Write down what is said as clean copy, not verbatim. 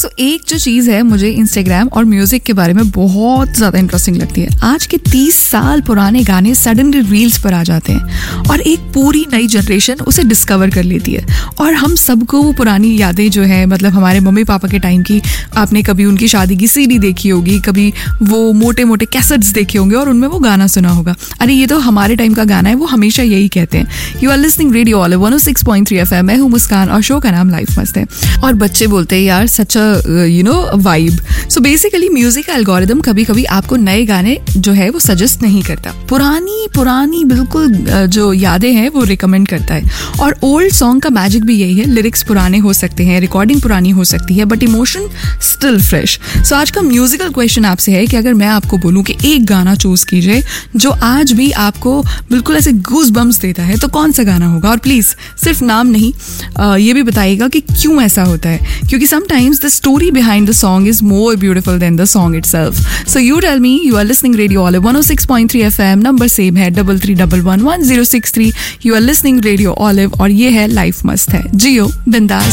सो एक जो चीज़ है मुझे इंस्टाग्राम और म्यूजिक के बारे में बहुत ज़्यादा इंटरेस्टिंग लगती है। आज के 30 साल पुराने गाने सडनली रील्स पर आ जाते हैं और एक पूरी नई जनरेशन उसे डिस्कवर कर लेती है। और हम सबको वो पुरानी यादें जो है, मतलब हमारे मम्मी पापा के टाइम की, आपने कभी उनकी शादी की सीडी देखी होगी, कभी वो मोटे मोटे कैसेट्स देखे होंगे और उनमें वो गाना सुना होगा, अरे ये तो हमारे टाइम का गाना है, वो हमेशा यही कहते हैं। You are listening radio olive 106.3 FM। मैं हूँ मुस्कान और शो का नाम लाइफ मस्त है। और बच्चे बोलते हैं यार सच a vibe. So basically music का एल्गोरिदम कभी कभी आपको नए गाने जो है वो सजेस्ट नहीं करता, पुरानी बिल्कुल जो यादें हैं वो रिकमेंड करता है। और ओल्ड सॉन्ग का मैजिक भी यही है, लिरिक्स पुराने हो सकते हैं, रिकॉर्डिंग पुरानी हो सकती है, बट इमोशन स्टिल फ्रेश। सो आज का म्यूजिकल क्वेश्चन आपसे है कि अगर मैं आपको बोलूं कि एक गाना चूज कीजिए जो आज भी आपको बिल्कुल ऐसे गूज बम्स देता है, तो कौन सा गाना होगा? और प्लीज सिर्फ नाम नहीं, ये भी बताइएगा कि क्यों ऐसा होता है, क्योंकि sometimes the story behind the song is more beautiful then the song itself. So you tell me, you are listening radio olive 106.3 FM। Number same है 33111063। You are listening radio olive और ये है लाइफ मस्त है। जियो बिंदास।